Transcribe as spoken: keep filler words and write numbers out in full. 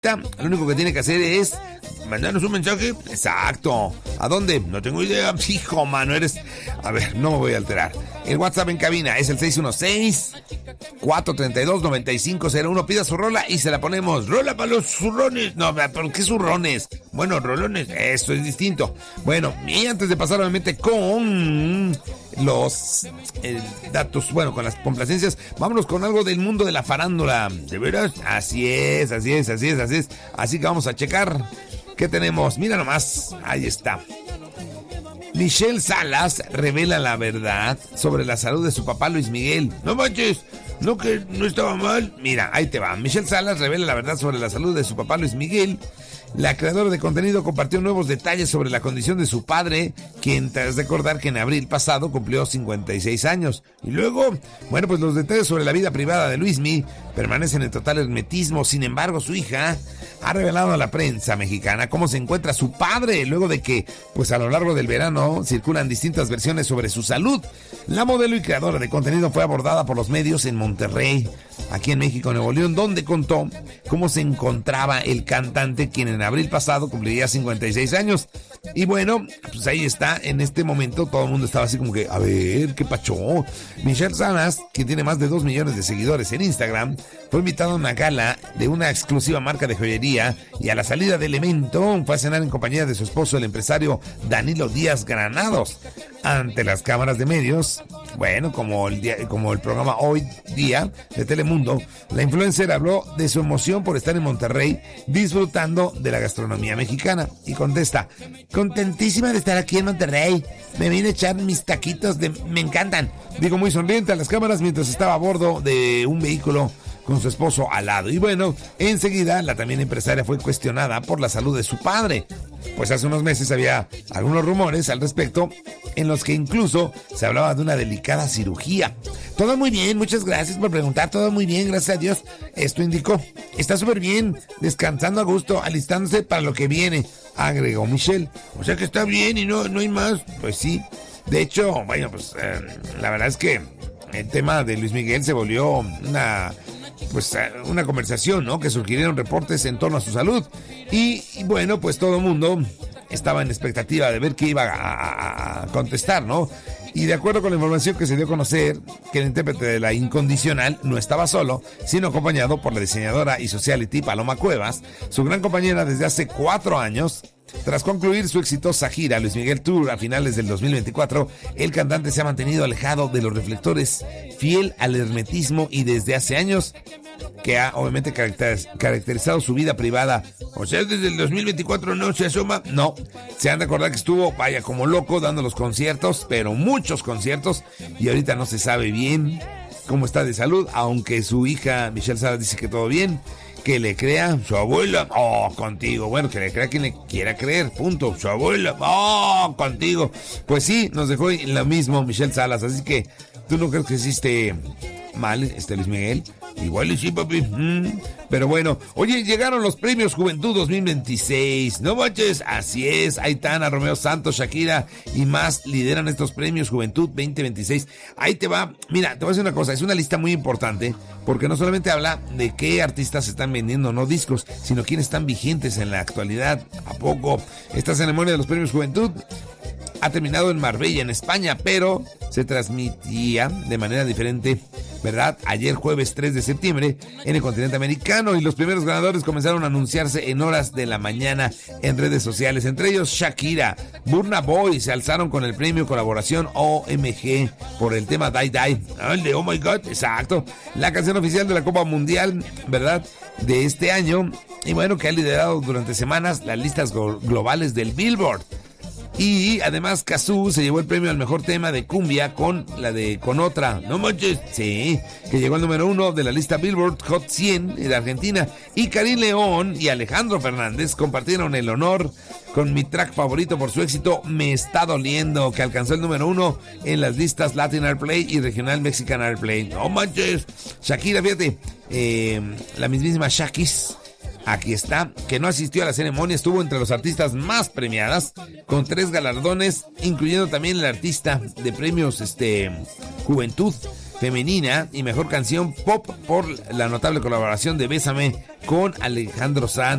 Lo único que tiene que hacer es mandarnos un mensaje. Exacto. ¿A dónde? No tengo idea. Hijo, mano, eres... A ver, no me voy a alterar. El WhatsApp en cabina es el seis uno seis, cuatro tres dos, nueve cinco cero uno. Pida su rola y se la ponemos. Rola para los zurrones. No, ¿por qué zurrones? Bueno, rolones, eso es distinto. Bueno, y antes de pasar obviamente con los eh, datos, bueno, con las complacencias, vámonos con algo del mundo de la farándula. ¿De veras? Así es, así es, así es, así es. Así que vamos a checar qué tenemos. Mira nomás, ahí está. Michelle Salas revela la verdad sobre la salud de su papá Luis Miguel. No manches, no que no estaba mal. Mira, ahí te va. Michelle Salas revela la verdad sobre la salud de su papá Luis Miguel. La creadora de contenido compartió nuevos detalles sobre la condición de su padre, quien tras recordar que en abril pasado cumplió cincuenta y seis años. Y luego, bueno, pues los detalles sobre la vida privada de Luismi permanecen en total hermetismo. Sin embargo, su hija ha revelado a la prensa mexicana cómo se encuentra su padre, luego de que, pues a lo largo del verano, circulan distintas versiones sobre su salud. La modelo y creadora de contenido fue abordada por los medios en Monterrey, aquí en México, Nuevo León, donde contó cómo se encontraba el cantante, quien en abril pasado cumpliría cincuenta y seis años. Y bueno, pues ahí está, en este momento todo el mundo estaba así como que, a ver, ¿qué pacho? Michelle Salas, quien tiene más de dos millones de seguidores en Instagram, fue invitado a una gala de una exclusiva marca de joyería y a la salida del evento fue a cenar en compañía de su esposo, el empresario Danilo Díaz Granados. Ante las cámaras de medios, bueno, como el, día, como el programa Hoy Día de Telemundo, la influencer habló de su emoción por estar en Monterrey disfrutando de la gastronomía mexicana y contesta: contentísima de estar aquí en Monterrey, me vine a echar mis taquitos, de, me encantan. Digo muy sonriente a las cámaras mientras estaba a bordo de un vehículo con su esposo al lado. Y bueno, enseguida la también empresaria fue cuestionada por la salud de su padre, pues hace unos meses había algunos rumores al respecto en los que incluso se hablaba de una delicada cirugía. Todo muy bien, muchas gracias por preguntar, todo muy bien, gracias a Dios. Esto indicó, está súper bien, descansando a gusto, alistándose para lo que viene, agregó Michelle. O sea que está bien y no, no hay más. Pues sí, de hecho, bueno, pues eh, la verdad es que el tema de Luis Miguel se volvió una... pues una conversación, ¿no? Que surgieron reportes en torno a su salud. Y, y bueno, pues todo el mundo estaba en expectativa de ver qué iba a, a contestar, ¿no? Y de acuerdo con la información que se dio a conocer, que el intérprete de La Incondicional no estaba solo, sino acompañado por la diseñadora y socialite Paloma Cuevas, su gran compañera desde hace cuatro años. Tras concluir su exitosa gira Luis Miguel Tour a finales del dos mil veinticuatro, el cantante se ha mantenido alejado de los reflectores, fiel al hermetismo y desde hace años que ha obviamente caracterizado su vida privada. O sea, desde el dos mil veinticuatro no se asoma. No, se han de acordar que estuvo, vaya, como loco dando los conciertos, pero muchos conciertos, y ahorita no se sabe bien cómo está de salud, aunque su hija Michelle Salas dice que todo bien. Que le crea su abuela, oh, contigo. Bueno, que le crea quien le quiera creer, punto. Su abuela, oh, contigo. Pues sí, nos dejó lo mismo Michelle Salas, así que tú no crees que existe mal este Luis Miguel. Igual y sí, papi. Mm. Pero bueno, oye, llegaron los premios Juventud dos mil veintiséis. No manches, así es. Aitana, Romeo Santos, Shakira y más lideran estos premios Juventud veinte veintiséis. Ahí te va. Mira, te voy a decir una cosa. Es una lista muy importante porque no solamente habla de qué artistas están vendiendo no discos, sino quiénes están vigentes en la actualidad. ¿A poco? Esta ceremonia de los premios Juventud ha terminado en Marbella, en España, pero se transmitía de manera diferente, ¿verdad? Ayer jueves tres de septiembre en el continente americano, y los primeros ganadores comenzaron a anunciarse en horas de la mañana en redes sociales. Entre ellos Shakira, Burna Boy se alzaron con el premio Colaboración O M G por el tema Die Die. Ah, el de Oh My God, exacto. La canción oficial de la Copa Mundial, ¿verdad? De este año. Y bueno, que ha liderado durante semanas las listas globales del Billboard. Y además Cazzu se llevó el premio al mejor tema de cumbia con la de Con Otra. No manches, sí, que llegó al número uno de la lista Billboard Hot cien de Argentina. Y Karim León y Alejandro Fernández compartieron el honor con mi track favorito por su éxito Me Está Doliendo, que alcanzó el número uno en las listas Latin Airplay y Regional Mexican Airplay. No manches, Shakira, fíjate, eh, la mismísima Shakis, aquí está, que no asistió a la ceremonia, estuvo entre los artistas más premiadas, con tres galardones, incluyendo también el artista de premios este Juventud. femenina y mejor canción pop por la notable colaboración de Bésame con Alejandro Sanz.